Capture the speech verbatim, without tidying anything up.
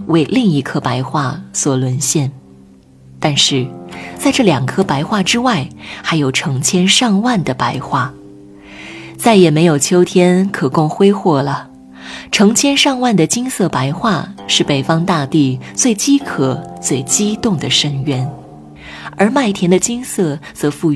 为另一颗白桦所沦陷。但是在这两颗白桦之外，还有成千上万的白桦，再也没有秋天可供挥霍了。成千上万的金色白桦是北方大地最饥渴、最激动的深渊，而麦田的金色则赋予